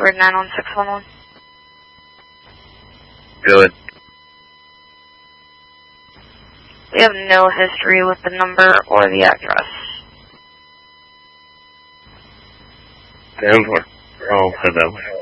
password 91611. Good. We have no history with the number or the address. 10-4. We're all head that way.